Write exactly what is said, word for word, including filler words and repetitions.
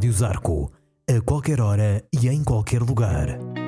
Rádio Zarco, a qualquer hora e em qualquer lugar.